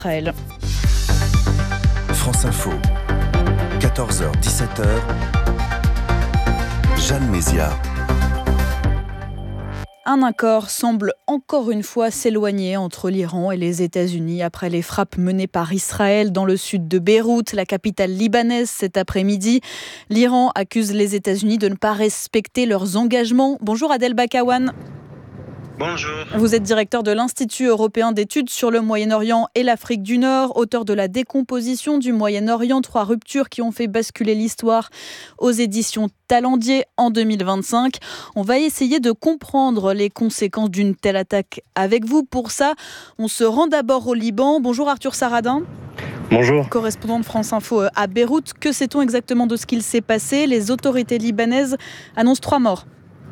Israël. France Info, 14h-17h, Jeanne Mézia. Un accord semble encore une fois s'éloigner entre l'Iran et les États-Unis après les frappes menées par Israël dans le sud de Beyrouth, la capitale libanaise, cet après-midi. L'Iran accuse les États-Unis de ne pas respecter leurs engagements. Bonjour Adel Bakawan. Bonjour. Vous êtes directeur de l'Institut européen d'études sur le Moyen-Orient et l'Afrique du Nord, auteur de La décomposition du Moyen-Orient, 3 ruptures qui ont fait basculer l'histoire aux éditions Talendier en 2025. On va essayer de comprendre les conséquences d'une telle attaque avec vous. Pour ça, on se rend d'abord au Liban. Bonjour Arthur Saradin. Bonjour. Correspondant de France Info à Beyrouth. Que sait-on exactement de ce qu'il s'est passé ? Les autorités libanaises annoncent 3 morts.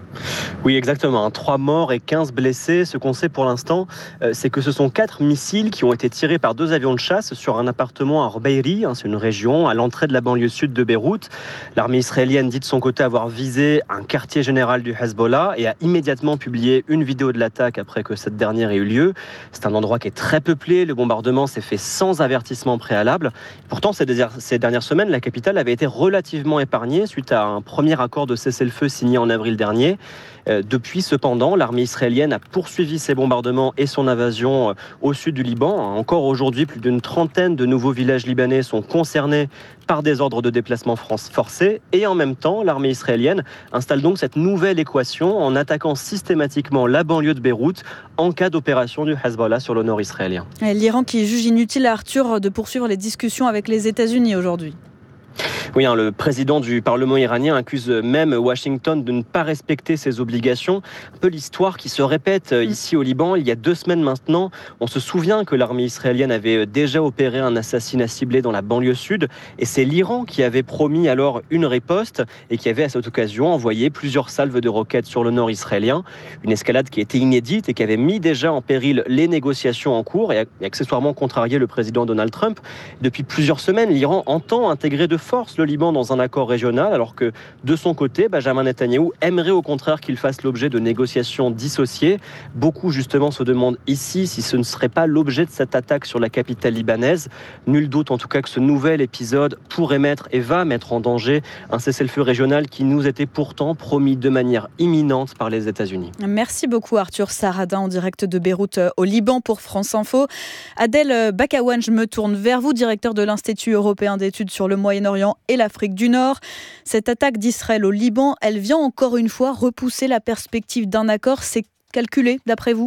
Oui, exactement. 3 morts et 15 blessés. Ce qu'on sait pour l'instant, c'est que ce sont 4 missiles qui ont été tirés par 2 avions de chasse sur un appartement à Rubeiri, c'est une région à l'entrée de la banlieue sud de Beyrouth. L'armée israélienne dit de son côté avoir visé un quartier général du Hezbollah et a immédiatement publié une vidéo de l'attaque après que cette dernière ait eu lieu. C'est un endroit qui est très peuplé. Le bombardement s'est fait sans avertissement préalable. Pourtant, ces dernières semaines, la capitale avait été relativement épargnée suite à un premier accord de cessez-le-feu signé en avril dernier. Depuis, cependant, l'armée israélienne a poursuivi ses bombardements et son invasion au sud du Liban. Encore aujourd'hui, plus d'une trentaine de nouveaux villages libanais sont concernés par des ordres de déplacement forcés. Et en même temps, l'armée israélienne installe donc cette nouvelle équation en attaquant systématiquement la banlieue de Beyrouth en cas d'opération du Hezbollah sur le nord israélien. Et l'Iran qui juge inutile à Arthur de poursuivre les discussions avec les États-Unis aujourd'hui. Oui, le président du Parlement iranien accuse même Washington de ne pas respecter ses obligations. Un peu l'histoire qui se répète ici au Liban. Il y a 2 semaines maintenant, on se souvient que l'armée israélienne avait déjà opéré un assassinat ciblé dans la banlieue sud. Et c'est l'Iran qui avait promis alors une riposte et qui avait à cette occasion envoyé plusieurs salves de roquettes sur le nord israélien. Une escalade qui était inédite et qui avait mis déjà en péril les négociations en cours et accessoirement contrarié le président Donald Trump. Depuis plusieurs semaines, l'Iran entend intégrer de force le Liban dans un accord régional, alors que de son côté, Benjamin Netanyahou aimerait au contraire qu'il fasse l'objet de négociations dissociées. Beaucoup justement se demandent ici si ce ne serait pas l'objet de cette attaque sur la capitale libanaise. Nul doute en tout cas que ce nouvel épisode pourrait mettre et va mettre en danger un cessez-le-feu régional qui nous était pourtant promis de manière imminente par les États-Unis. Merci beaucoup Arthur Saradin en direct de Beyrouth au Liban pour France Info. Adel Bakawan, je me tourne vers vous, directeur de l'Institut européen d'études sur le Moyen-Orient et l'Afrique du Nord. Cette attaque d'Israël au Liban, elle vient encore une fois repousser la perspective d'un accord. C'est calculé d'après vous ?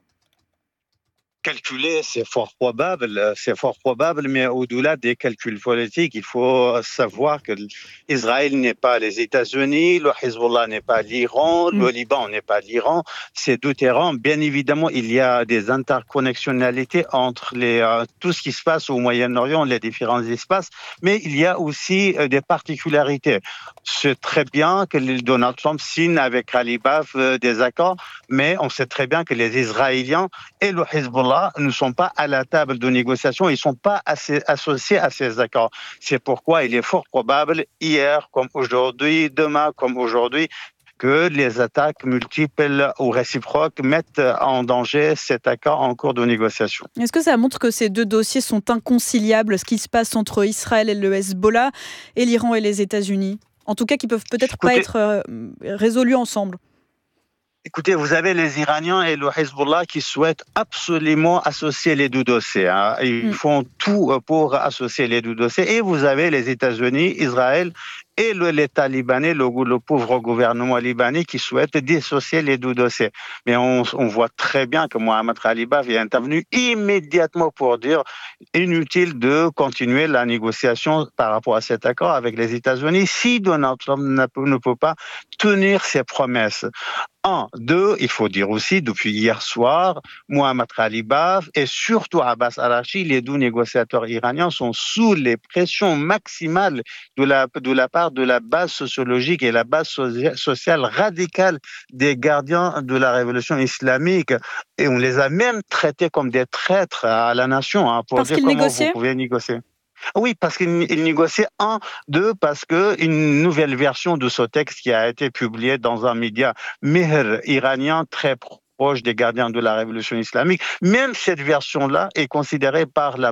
Calculer, c'est fort probable, mais au-delà des calculs politiques, il faut savoir que Israël n'est pas les États-Unis, le Hezbollah n'est pas l'Iran, le Liban n'est pas l'Iran. Ces 2 terrains, bien évidemment, il y a des interconnectionnalités entre tout ce qui se passe au Moyen-Orient, les différents espaces, mais il y a aussi des particularités. C'est très bien que Donald Trump signe avec Alibaf des accords, mais on sait très bien que les Israéliens et le Hezbollah ne sont pas à la table de négociation, ils ne sont pas associés à ces accords. C'est pourquoi il est fort probable, hier comme aujourd'hui, demain comme aujourd'hui, que les attaques multiples ou réciproques mettent en danger cet accord en cours de négociation. Est-ce que ça montre que ces 2 dossiers sont inconciliables, ce qui se passe entre Israël et le Hezbollah et l'Iran et les États-Unis ? En tout cas, qui peuvent peut-être pas être résolus ensemble. Écoutez, vous avez les Iraniens et le Hezbollah qui souhaitent absolument associer les 2 dossiers. Ils font tout pour associer les 2 dossiers. Et vous avez les États-Unis, Israël et l'État libanais, le pauvre gouvernement libanais qui souhaite dissocier les 2 dossiers. Mais on voit très bien que Mohamed Khalibaf est intervenu immédiatement pour dire inutile de continuer la négociation par rapport à cet accord avec les États-Unis si Donald Trump ne peut pas tenir ses promesses. 1, 2, il faut dire aussi, depuis hier soir, Mohamed Khalibaf et surtout Abbas Araghchi, les 2 négociateurs iraniens, sont sous les pressions maximales de la part de la base sociologique et la base sociale radicale des gardiens de la révolution islamique. Et on les a même traités comme des traîtres à la nation, pour parce dire qu'ils comment négociaient ? vous pouvez négocier. Oui, parce qu'il négociait. 1, 2, parce qu'une nouvelle version de ce texte qui a été publiée dans un média Mehr iranien très proche des gardiens de la révolution islamique. Même cette version-là est considérée par la